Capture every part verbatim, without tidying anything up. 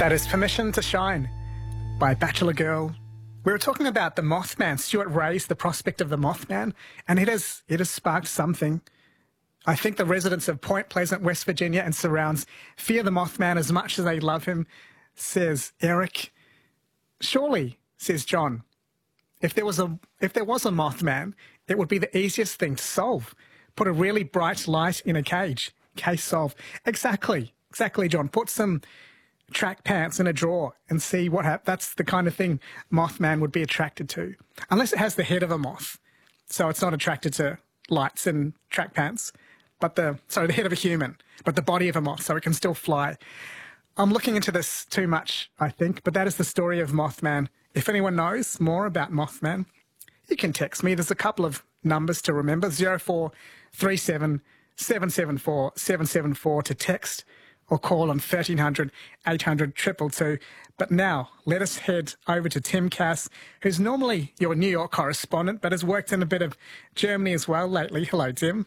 That is Permission to Shine by Bachelor Girl. We were talking about the Mothman. Stuart raised the prospect of the Mothman, and it has, it has sparked something. I think the residents of Point Pleasant, West Virginia and surrounds fear the Mothman as much as they love him, says Eric. Surely, says John, if there was a if there was a Mothman, it would be the easiest thing to solve. Put a really bright light in a cage. Case solved. Exactly. Exactly, John. Put some track pants in a drawer and see what happens. That's the kind of thing Mothman would be attracted to. Unless it has the head of a moth. So it's not attracted to lights and track pants. But the, sorry, the head of a human, but the body of a moth, so it can still fly. I'm looking into this too much, I think, but that is the story of Mothman. If anyone knows more about Mothman, you can text me. There's a couple of numbers to remember, zero four three seven, seven seven four, seven seven four to text or call on thirteen hundred, eight hundred, two two two. But now, let us head over to Tim Cass, who's normally your New York correspondent, but has worked in a bit of Germany as well lately. Hello, Tim.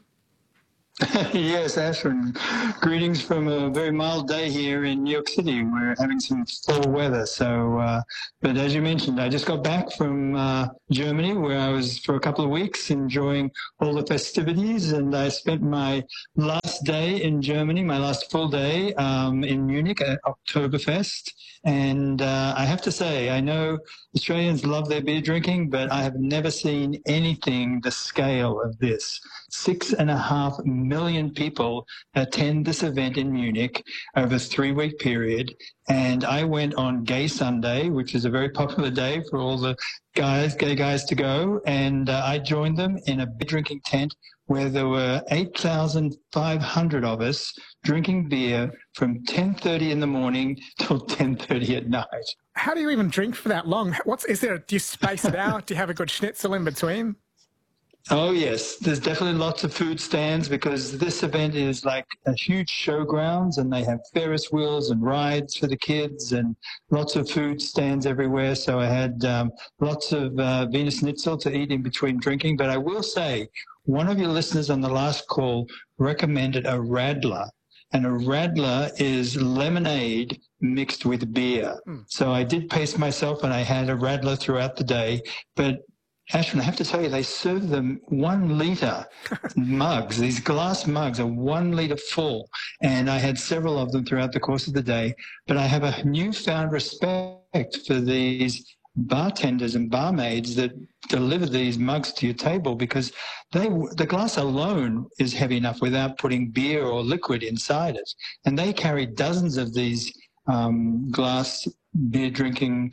Yes, Ashwin. Greetings from a very mild day here in New York City. We're having some fall weather. So, uh, but as you mentioned, I just got back from uh, Germany, where I was for a couple of weeks enjoying all the festivities, and I spent my last day in Germany, my last full day um, in Munich at Oktoberfest. And uh, I have to say, I know Australians love their beer drinking, but I have never seen anything the scale of this. Six and a half million people attend this event in Munich over a three-week period. And I went on Gay Sunday, which is a very popular day for all the guys, gay guys to go. And uh, I joined them in a beer drinking tent where there were eight thousand five hundred of us drinking beer from ten thirty in the morning till ten thirty at night. How do you even drink for that long? What's, is there, do you space it out? Do you have a good schnitzel in between? Oh, yes. There's definitely lots of food stands because this event is like a huge showgrounds, and they have Ferris wheels and rides for the kids and lots of food stands everywhere. So I had um, lots of uh, Wiener Schnitzel to eat in between drinking. But I will say, one of your listeners on the last call recommended a Radler. And a Radler is lemonade mixed with beer. Mm. So I did pace myself and I had a Radler throughout the day. But Ashwin, I have to tell you, they serve them one litre mugs. These glass mugs are one litre full. And I had several of them throughout the course of the day. But I have a newfound respect for these bartenders and barmaids that deliver these mugs to your table, because they the glass alone is heavy enough without putting beer or liquid inside it. And they carry dozens of these um, glass beer drinking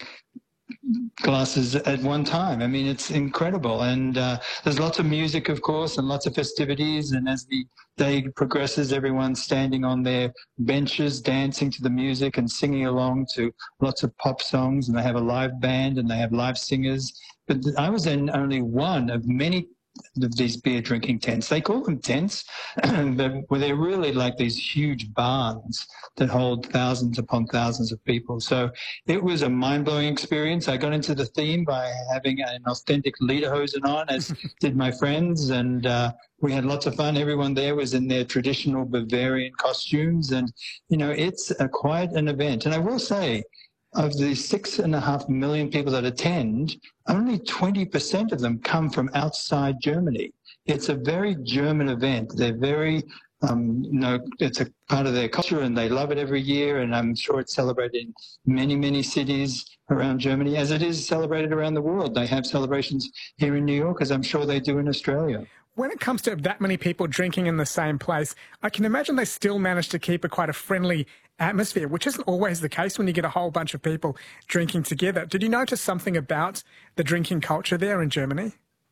glasses at one time. I mean, it's incredible. And uh, there's lots of music, of course, and lots of festivities. And as the day progresses, everyone's standing on their benches, dancing to the music and singing along to lots of pop songs. And they have a live band and they have live singers. But I was in only one of many of these beer drinking tents. They call them tents, but where they're really like these huge barns that hold thousands upon thousands of people. So it was a mind-blowing experience. I got into the theme by having an authentic lederhosen on, as did my friends, and uh, we had lots of fun. Everyone there was in their traditional Bavarian costumes, and, you know, it's a, quite an event. And I will say, of the six and a half million people that attend, only twenty percent of them come from outside Germany. It's a very German event. They're very, um, you know, it's a part of their culture and they love it every year. And I'm sure it's celebrated in many, many cities around Germany, as it is celebrated around the world. They have celebrations here in New York, as I'm sure they do in Australia. When it comes to that many people drinking in the same place, I can imagine they still manage to keep a quite a friendly atmosphere, which isn't always the case when you get a whole bunch of people drinking together. Did you notice something about the drinking culture there in Germany?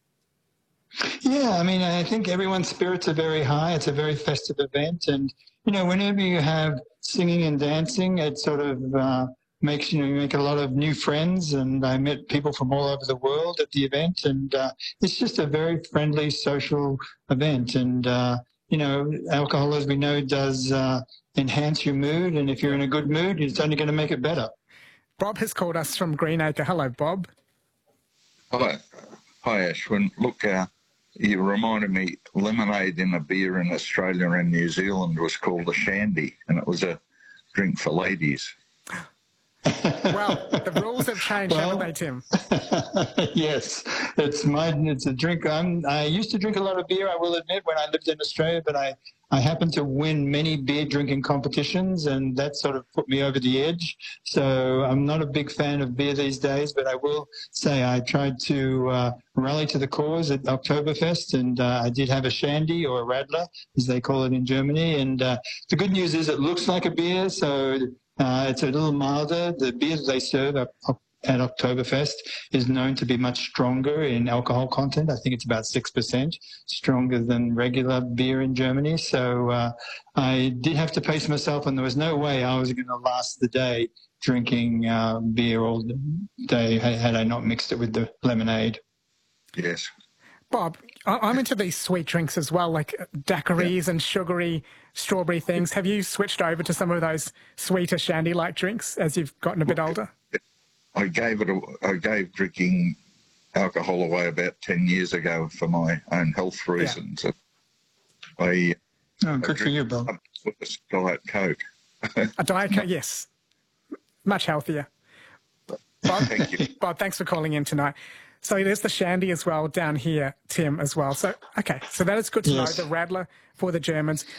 Yeah, I mean, I think everyone's spirits are very high. It's a very festive event. And, you know, whenever you have singing and dancing, it sort of uh, makes, you know, you make a lot of new friends. And I met people from all over the world at the event. And uh, it's just a very friendly, social event. And, uh, you know, alcohol, as we know, does uh, enhance your mood. And if you're in a good mood, it's only going to make it better. Bob has called us from Greenacre. Hello, Bob. Hi, Hi Ashwin. Look, uh, you reminded me, lemonade in a beer in Australia and New Zealand was called a shandy, and it was a drink for ladies. Well, the rules have changed, Well, haven't they, Tim? Yes, it's my it's a drink. I'm I used to drink a lot of beer, I will admit, when I lived in Australia, but I I happened to win many beer drinking competitions, and that sort of put me over the edge. So I'm not a big fan of beer these days, but I will say I tried to uh, rally to the cause at Oktoberfest, and uh, I did have a shandy, or a Radler, as they call it in Germany. And uh, the good news is it looks like a beer, so uh, it's a little milder. The beer that they serve up, up at Oktoberfest is known to be much stronger in alcohol content. I think it's about six percent stronger than regular beer in Germany. So uh, I did have to pace myself, and there was no way I was going to last the day drinking uh, beer all day had I not mixed it with the lemonade. Yes. Bob, I- I'm into these sweet drinks as well, like daiquiris Yeah. and sugary strawberry things. Have you switched over to some of those sweeter shandy-like drinks as you've gotten a bit older? I gave it. A, I gave drinking alcohol away about ten years ago for my own health reasons. Yeah. I oh, good I for you, Bob. With a Diet Coke. A Diet Coke, yes, much healthier. Bob, Thank you, Bob. Thanks for calling in tonight. So there's the shandy as well down here, Tim, as well. So okay, so that is good to yes. know. The Radler for the Germans.